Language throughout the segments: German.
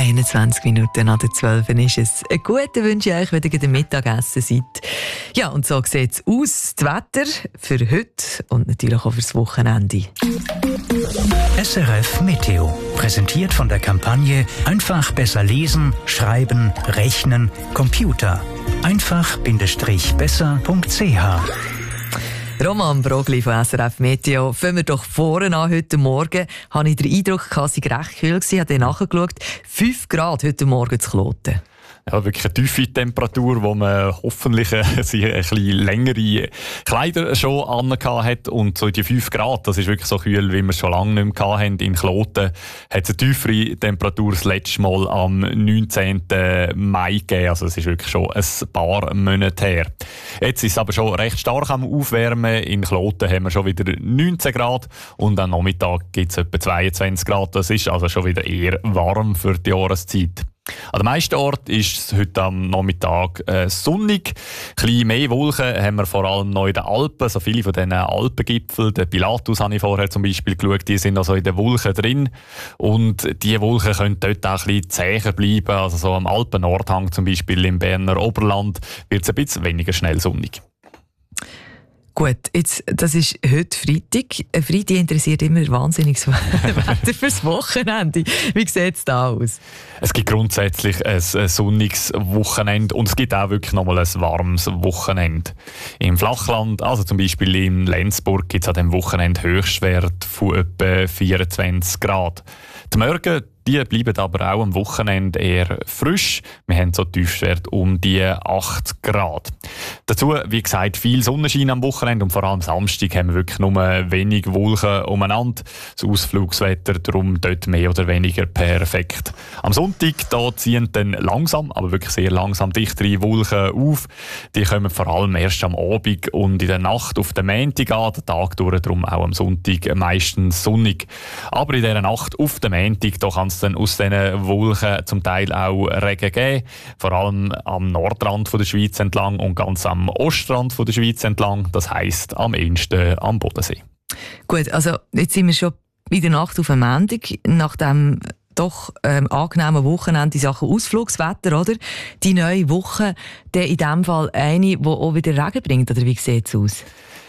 21 Minuten nach der 12 ist es. Einen guten wünsche ich euch, wenn ihr Mittagessen seid. Ja, und so sieht es aus. Das Wetter für heute und natürlich auch fürs Wochenende. SRF Meteo. Präsentiert von der Kampagne Einfach besser lesen, schreiben, rechnen, Computer. einfach-besser.ch. Roman Brogli von SRF Meteo. Fangen wir doch vorne an. Heute Morgen habe ich den Eindruck, es sei recht kühl gewesen. Ich habe dann nachgeschaut. 5 Grad heute Morgen zu Kloten. Ja, wirklich eine tiefe Temperatur, wo man hoffentlich sich ein bisschen längere Kleider schon angehabt hat. Und so die 5 Grad, das ist wirklich so kühl, wie wir es schon lange nicht mehr hatten. In Kloten hat es eine tiefere Temperatur das letzte Mal am 19. Mai gegeben. Also es ist wirklich schon ein paar Monate her. Jetzt ist es aber schon recht stark am Aufwärmen. In Kloten haben wir schon wieder 19 Grad und am Nachmittag gibt es etwa 22 Grad. Das ist also schon wieder eher warm für die Jahreszeit. An den meisten Orten ist es heute am Nachmittag sonnig. Ein bisschen mehr Wolken haben wir vor allem noch in den Alpen. So viele von diesen Alpengipfeln, den Pilatus habe ich vorher zum Beispiel geschaut, die sind also in den Wolken drin. Und diese Wolken können dort auch ein bisschen zäher bleiben. Also so am Alpen-Nordhang zum Beispiel im Berner Oberland wird es ein bisschen weniger schnell sonnig. Gut, jetzt, das ist heute Freitag. Freitag interessiert immer wahnsinnig das Wetter fürs Wochenende. Wie sieht es da aus? Es gibt grundsätzlich ein sonniges Wochenende und es gibt auch wirklich nochmal ein warmes Wochenende. Im Flachland, also zum Beispiel in Lenzburg, gibt es an diesem Wochenende Höchstwert von etwa 24 Grad. Die Morgen, die bleiben aber auch am Wochenende eher frisch. Wir haben so Tiefstwert um die 8 Grad. Dazu, wie gesagt, viel Sonnenschein am Wochenende und vor allem Samstag haben wir wirklich nur wenig Wolken umeinander. Das Ausflugswetter darum dort mehr oder weniger perfekt. Am Sonntag da ziehen dann langsam, aber wirklich sehr langsam dichtere Wolken auf. Die kommen vor allem erst am Abend und in der Nacht auf den Montag an. Der Tag durch, darum auch am Sonntag meistens sonnig. Aber in dieser Nacht auf den Montag, da kann es dann aus diesen Wolken zum Teil auch Regen geben. Vor allem am Nordrand von der Schweiz entlang und ganz am Ostrand von der Schweiz entlang. Das heisst am ehesten am Bodensee. Gut, also jetzt sind wir schon in der Nacht auf dem Montag, nach dem doch angenehmen Wochenende in Sachen Ausflugswetter, oder? Die neue Woche, der in diesem Fall eine, die auch wieder Regen bringt, oder wie sieht es aus?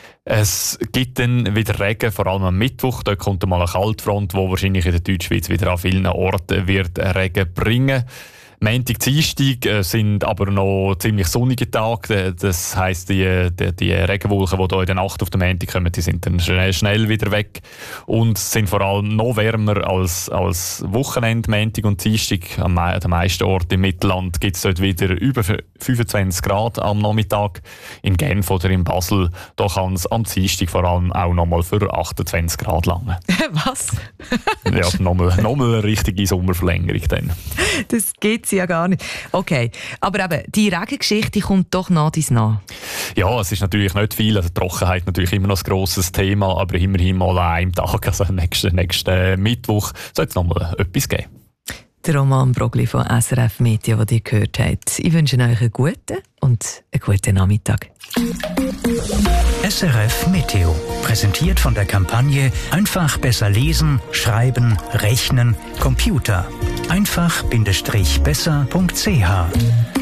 Es gibt dann wieder Regen, vor allem am Mittwoch. Dort kommt mal eine Kaltfront, die wahrscheinlich in der Deutschschweiz wieder an vielen Orten wird Regen bringen. Montag, Dienstag sind aber noch ziemlich sonnige Tage. Das heisst, die Regenwolken, die hier in der Nacht auf den Montag kommen, die sind dann schnell wieder weg. Und sind vor allem noch wärmer als Wochenende, Montag und Dienstag. An den meisten Orten im Mittelland gibt es dort wieder über 25 Grad am Nachmittag. In Genf oder in Basel, da kann es am Dienstag vor allem auch nochmal für 28 Grad langen. Was? Ja, nochmal eine richtige Sommerverlängerung dann. Das geht ja gar nicht. Okay, aber eben, die Regengeschichte kommt doch nach dies nach. Ja, es ist natürlich nicht viel. Also Trockenheit ist natürlich immer noch ein grosses Thema, aber immerhin mal an einem Tag, also nächsten Mittwoch, soll es nochmal etwas geben. Der Roman Brogli von SRF Meteo, den ihr gehört habt. Ich wünsche euch einen guten und einen guten Nachmittag. SRF Meteo. Präsentiert von der Kampagne Einfach besser lesen, schreiben, rechnen, Computer. einfach-besser.ch